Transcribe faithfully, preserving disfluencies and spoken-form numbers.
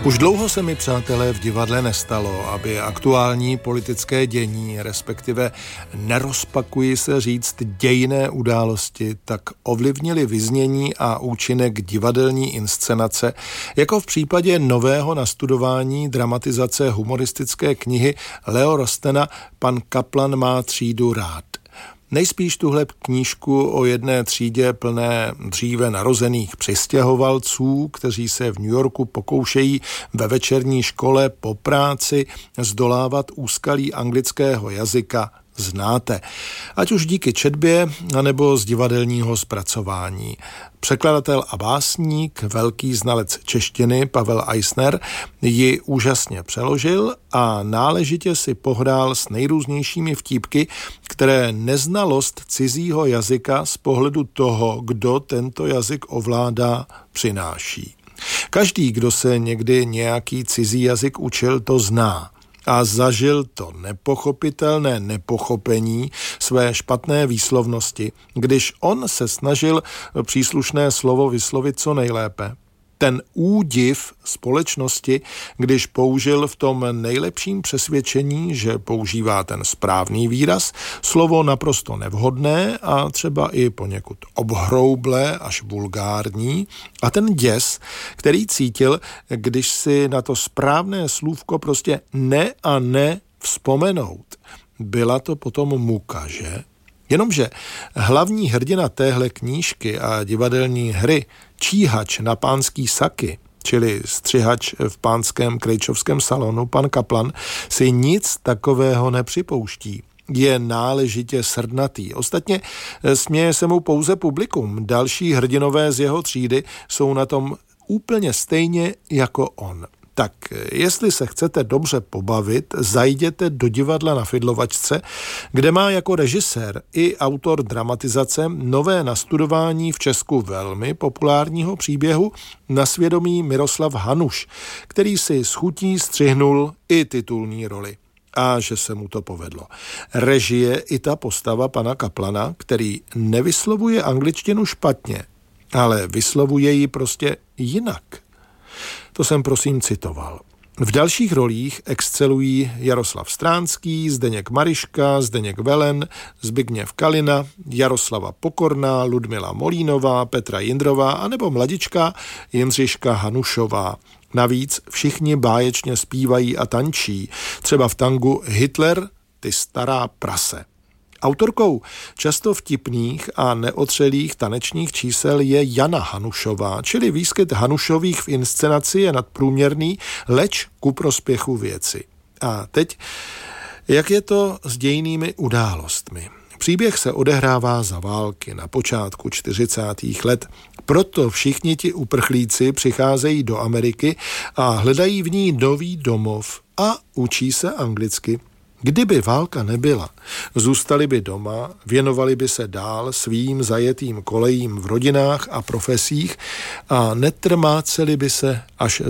Už dlouho se mi, přátelé, v divadle nestalo, aby aktuální politické dění, respektive nerozpakuji se říct dějinné události, tak ovlivnili vyznění a účinek divadelní inscenace, jako v případě nového nastudování dramatizace humoristické knihy Leo Rostena Pan Kaplan má třídu rád. Nejspíš tuhle knížku o jedné třídě plné dříve narozených přistěhovalců, kteří se v New Yorku pokoušejí ve večerní škole po práci zdolávat úskalí anglického jazyka, znáte. Ať už díky četbě, anebo z divadelního zpracování. Překladatel a básník, velký znalec češtiny Pavel Eisner ji úžasně přeložil a náležitě si pohrál s nejrůznějšími vtípky, které neznalost cizího jazyka z pohledu toho, kdo tento jazyk ovládá, přináší. Každý, kdo se někdy nějaký cizí jazyk učil, to zná. A zažil to nepochopitelné nepochopení své špatné výslovnosti, když on se snažil příslušné slovo vyslovit co nejlépe. Ten údiv společnosti, když použil v tom nejlepším přesvědčení, že používá ten správný výraz, slovo naprosto nevhodné a třeba i poněkud obhroublé až vulgární, a ten děs, který cítil, když si na to správné slůvko prostě ne a ne vzpomenout. Byla to potom muka, že? Jenomže hlavní hrdina téhle knížky a divadelní hry, číhač na pánský saky, čili střihač v pánském krejčovském salonu, pan Kaplan, si nic takového nepřipouští. Je náležitě srdnatý. Ostatně směje se mu pouze publikum. Další hrdinové z jeho třídy jsou na tom úplně stejně jako on. Tak jestli se chcete dobře pobavit, zajděte do divadla na Fidlovačce, kde má jako režisér i autor dramatizace nové nastudování v Česku velmi populárního příběhu na svědomí Miroslav Hanuš, který si s chutí střihnul i titulní roli. A že se mu to povedlo. Režie i ta postava pana Kaplana, který nevyslovuje angličtinu špatně, ale vyslovuje ji prostě jinak. To jsem prosím citoval. V dalších rolích excelují Jaroslav Stránský, Zdeněk Mariška, Zdeněk Velen, Zbigněv Kalina, Jaroslava Pokorná, Ludmila Molínová, Petra Jindrová anebo mladička Jindřiška Hanušová. Navíc všichni báječně zpívají a tančí, třeba v tangu Hitler, ty stará prase. Autorkou často vtipných a neotřelých tanečních čísel je Jana Hanušová, čili výskyt Hanušových v inscenaci je nadprůměrný, leč ku prospěchu věci. A teď, jak je to s dějinými událostmi? Příběh se odehrává za války na počátku čtyřicátých let. Proto všichni ti uprchlíci přicházejí do Ameriky a hledají v ní nový domov a učí se anglicky. Kdyby válka nebyla, zůstali by doma, věnovali by se dál svým zajetým kolejím v rodinách a profesích a netrmáceli by se až